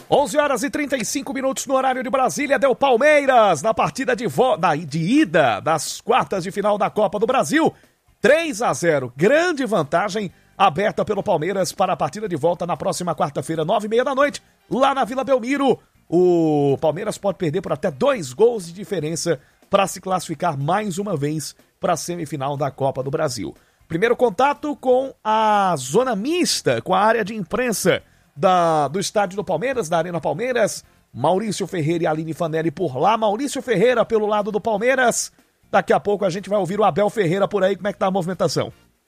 11h35 no horário de Brasília. Deu Palmeiras na partida de ida das quartas de final da Copa do Brasil. 3-0. Grande vantagem aberta pelo Palmeiras para a partida de volta na próxima quarta-feira, 9h30 da noite, lá na Vila Belmiro. O Palmeiras pode perder por até 2 gols de diferença para se classificar mais uma vez para a semifinal da Copa do Brasil. Primeiro contato com a zona mista, com a área de imprensa do estádio do Palmeiras, da Arena Palmeiras. Maurício Ferreira e Aline Fanelli por lá. Maurício Ferreira pelo lado do Palmeiras. Daqui a pouco a gente vai ouvir o Abel Ferreira por aí. Como é que tá a movimentação?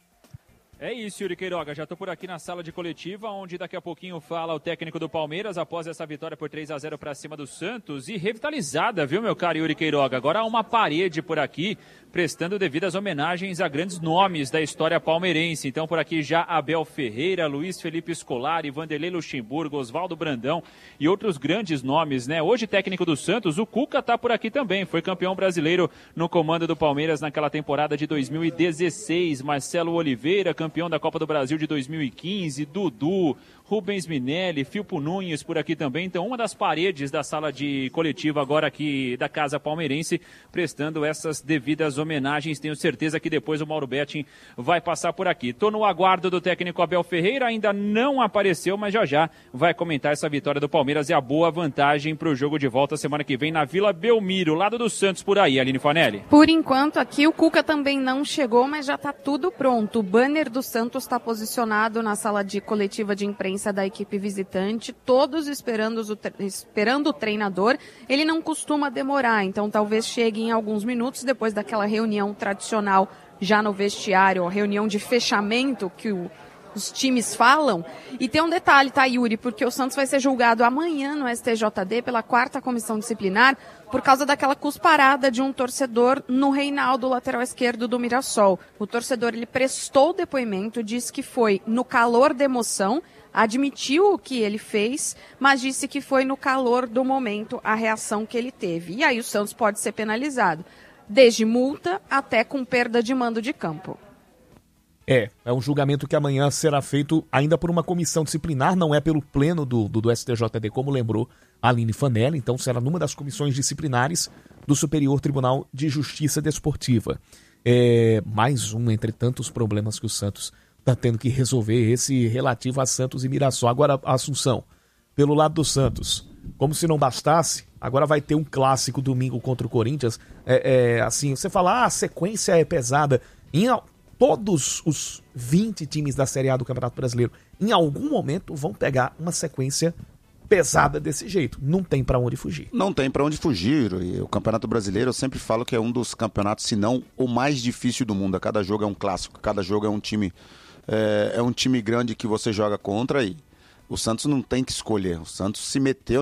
É isso, Yuri Queiroga. Já estou por aqui na sala de coletiva, onde daqui a pouquinho fala o técnico do Palmeiras após essa vitória por 3-0 para cima do Santos. E revitalizada, viu, meu caro Yuri Queiroga? Agora há uma parede por aqui, prestando devidas homenagens a grandes nomes da história palmeirense. Então, por aqui já Abel Ferreira, Luiz Felipe Scolari, Vanderlei Luxemburgo, Oswaldo Brandão e outros grandes nomes, né? Hoje, técnico do Santos, o Cuca tá por aqui também. Foi campeão brasileiro no comando do Palmeiras naquela temporada de 2016. Marcelo Oliveira, campeão da Copa do Brasil de 2015, Dudu, Rubens Minelli, Filpo Nunes por aqui também. Então, uma das paredes da sala de coletiva agora aqui da Casa Palmeirense, prestando essas devidas homenagens. Tenho certeza que depois o Mauro Betting vai passar por aqui. Estou no aguardo do técnico Abel Ferreira, ainda não apareceu, mas já vai comentar essa vitória do Palmeiras e a boa vantagem para o jogo de volta semana que vem na Vila Belmiro, lado do Santos por aí, Aline Fanelli. Por enquanto aqui o Cuca também não chegou, mas já está tudo pronto. O banner do Santos está posicionado na sala de coletiva de imprensa da equipe visitante, todos esperando o treinador. Ele não costuma demorar, então talvez chegue em alguns minutos depois daquela reunião tradicional já no vestiário, a reunião de fechamento que os times falam. E tem um detalhe, tá, Yuri? Porque o Santos vai ser julgado amanhã no STJD pela 4ª comissão disciplinar por causa daquela cusparada de um torcedor no Reinaldo, lateral esquerdo do Mirassol. O torcedor, ele prestou depoimento, disse que foi no calor da emoção, admitiu o que ele fez, mas disse que foi no calor do momento a reação que ele teve. E aí o Santos pode ser penalizado, desde multa até com perda de mando de campo. É um julgamento que amanhã será feito ainda por uma comissão disciplinar, não é pelo pleno do STJD, como lembrou a Aline Fanelli, então será numa das comissões disciplinares do Superior Tribunal de Justiça Desportiva. Mais um entre tantos problemas que o Santos está tendo que resolver, esse relativo a Santos e Mirassol. Agora, a Assunção, pelo lado do Santos, como se não bastasse, agora vai ter um clássico domingo contra o Corinthians. Assim, você fala, a sequência é pesada. Todos os 20 times da Série A do Campeonato Brasileiro, em algum momento, vão pegar uma sequência pesada desse jeito. Não tem pra onde fugir. Não tem pra onde fugir. E o Campeonato Brasileiro, eu sempre falo que é um dos campeonatos, se não o mais difícil do mundo. Cada jogo é um clássico, cada jogo é um time... É um time grande que você joga contra e o Santos não tem que escolher. O Santos se meteu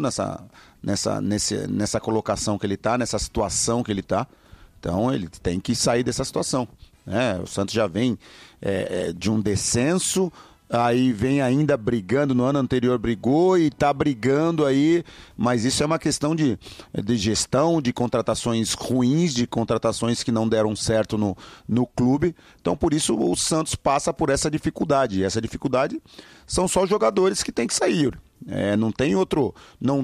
nessa colocação que ele está, nessa situação que ele está. Então ele tem que sair dessa situação. O Santos já vem de um descenso, aí vem ainda brigando, no ano anterior brigou e está brigando aí, mas isso é uma questão de gestão, de contratações ruins, de contratações que não deram certo no clube. Então por isso o Santos passa por essa dificuldade, e essa dificuldade são só os jogadores que tem que sair. Não tem outro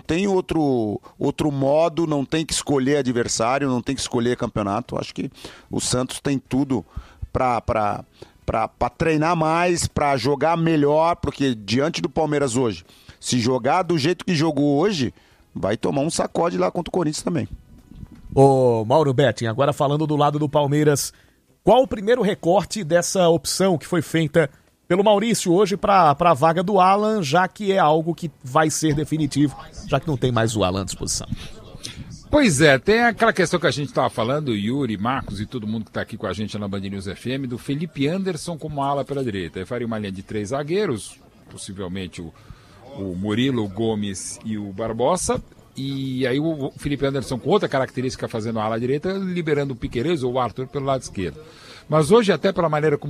modo, não tem que escolher adversário, não tem que escolher campeonato. Acho que o Santos tem tudo para treinar mais, para jogar melhor, porque diante do Palmeiras hoje, se jogar do jeito que jogou hoje, vai tomar um sacode lá contra o Corinthians também. Ô Mauro Betting, agora falando do lado do Palmeiras, qual o primeiro recorte dessa opção que foi feita pelo Maurício hoje para a vaga do Alan, já que é algo que vai ser definitivo, já que não tem mais o Alan à disposição? Pois é, tem aquela questão que a gente estava falando, Yuri, Marcos e todo mundo que está aqui com a gente na Band News FM, do Felipe Anderson como ala pela direita. Ele faria uma linha de 3 zagueiros, possivelmente o Murilo, o Gomes e o Barbosa, e aí o Felipe Anderson com outra característica fazendo a ala direita, liberando o Piquerez ou o Arthur pelo lado esquerdo. Mas hoje, até pela maneira como